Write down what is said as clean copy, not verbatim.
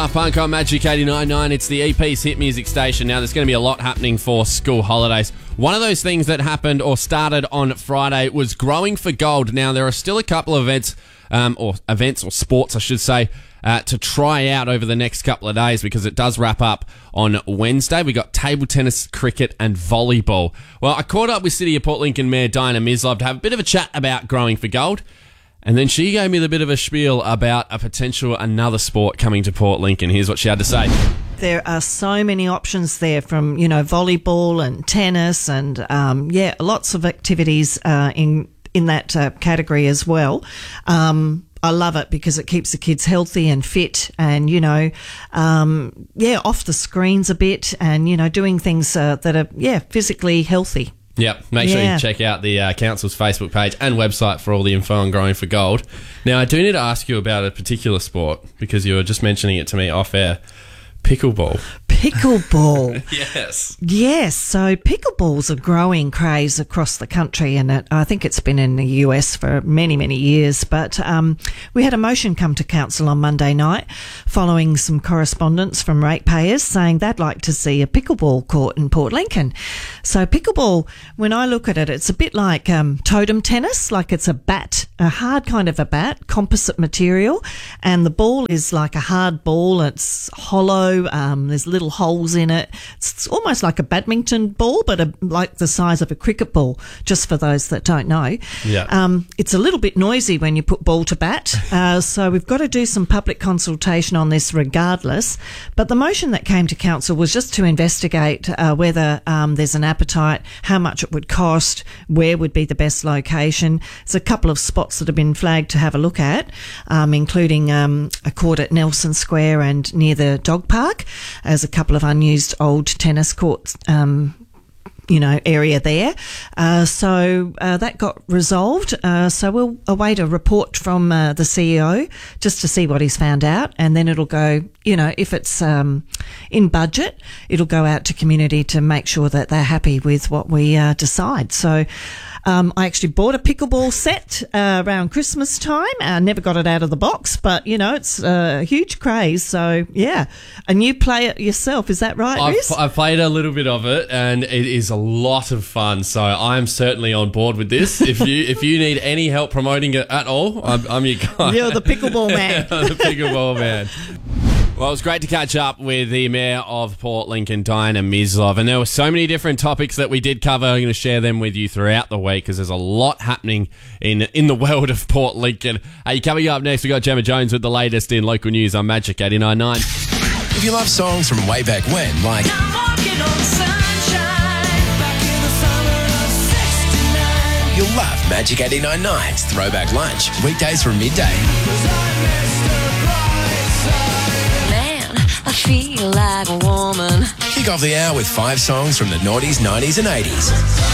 Daft Punk on Magic 89.9. It's the EP's hit music station. Now, there's going to be a lot happening for school holidays. One of those things that happened or started on Friday was Growing for Gold. Now, there are still a couple of events or sports, I should say, to try out over the next couple of days because it does wrap up on Wednesday. We got table tennis, cricket and volleyball. Well, I caught up with City of Port Lincoln Mayor Diana Mislov to have a bit of a chat about Growing for Gold. And then she gave me the bit of a spiel about a potential another sport coming to Port Lincoln. Here's what she had to say. There are so many options there from, volleyball and tennis and, lots of activities in that category as well. I love it because it keeps the kids healthy and fit and, off the screens a bit and, doing things that are, physically healthy. Yep, make sure you check out the council's Facebook page and website for all the info on Growing for Gold. Now, I do need to ask you about a particular sport because you were just mentioning it to me off air. Pickleball. Pickleball. Yes. Yes. So pickleball's a growing craze across the country, and I think it's been in the US for many, many years. But we had a motion come to council on Monday night following some correspondence from ratepayers saying they'd like to see a pickleball court in Port Lincoln. So pickleball, when I look at it, it's a bit like totem tennis, like it's a bat, a hard kind of a bat, composite material, and the ball is like a hard ball. It's hollow. There's little holes in it. It's almost like a badminton ball, but like the size of a cricket ball, just for those that don't know. Yeah. It's a little bit noisy when you put ball to bat. So we've got to do some public consultation on this regardless. But the motion that came to council was just to investigate whether there's an appetite, how much it would cost, where would be the best location. There's a couple of spots that have been flagged to have a look at, including a court at Nelson Square and near the dog park, as a couple of unused old tennis courts, area there. So that got resolved. So we'll await a report from the CEO just to see what he's found out. And then it'll go, if it's in budget, it'll go out to community to make sure that they're happy with what we decide. So I actually bought a pickleball set around Christmas time. I never got it out of the box, but, it's a huge craze. So, yeah. And you play it yourself, is that right, Riz? I've played a little bit of it, and it is a lot of fun. So I'm certainly on board with this. If you need any help promoting it at all, I'm your guy. You're the pickleball man. The pickleball man. Well, it was great to catch up with the Mayor of Port Lincoln, Diana Mislov, and there were so many different topics that we did cover. I'm going to share them with you throughout the week because there's a lot happening in the world of Port Lincoln. Coming up next, we got Gemma Jones with the latest in local news on Magic 89.9. If you love songs from way back when, like I'm walking on sunshine, back in the summer of '69, you'll love Magic 89.9's Throwback Lunch, weekdays from midday. I feel like a woman. Kick off the hour with 5 songs from the noughties, 90s and 80s.